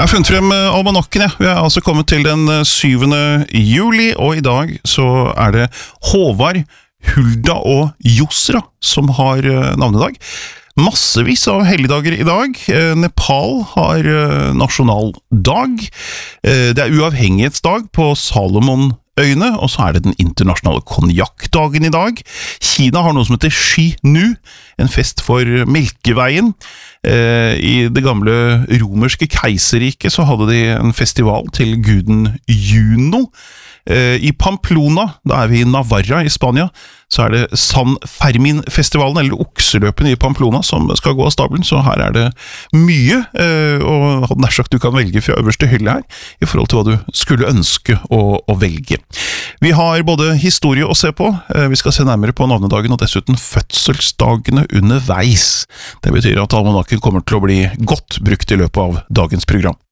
har funnet frem almanakken, ja. Vi er altså kommet til den 7. juli, og i dag så er det Håvard, Hulda og Yusra som har navnedag. Massevis av helligdager i dag. Nepal har nasjonaldag. Det er uavhengighetsdag på Salomonøyene, og så er det den internasjonale konjakkdagen i dag. Kina har noe som heter Shi Nu, en fest for Melkeveien. I det gamle romerske keiserriket så hadde de en festival til guden Juno. I Pamplona, da er vi i Navarra i Spania, så er det San Fermin-festivalen, eller okseløpene i Pamplona, som skal gå av stabelen, så her er det mye, og hadde nær sagt du kan velge fra øverste hylle her, i forhold til hva du skulle ønske å velge. Vi har både historie å se på, vi skal se nærmere på navnedagen, og dessuten fødselsdagene underveis. Det betyr at almanakken kommer til å bli godt brukt i løpet av dagens program.